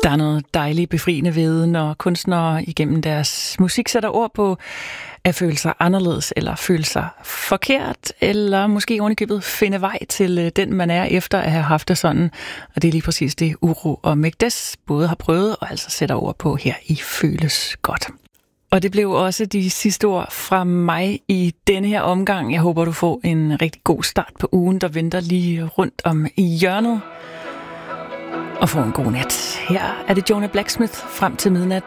Der er noget dejligt befriende ved, når kunstnere igennem deres musik sætter ord på at føle sig anderledes, eller føle sig forkert, eller måske ovenikøbet finde vej til den, man er, efter at have haft det sådan. Og det er lige præcis det, Uro og Mekdes både har prøvet, og altså sætter ord på her i Føles Godt. Og det blev også de sidste ord fra mig i denne her omgang. Jeg håber, du får en rigtig god start på ugen, der venter lige rundt om i hjørnet. Og få en god nat. Her er det Jonah Blacksmith frem til midnat.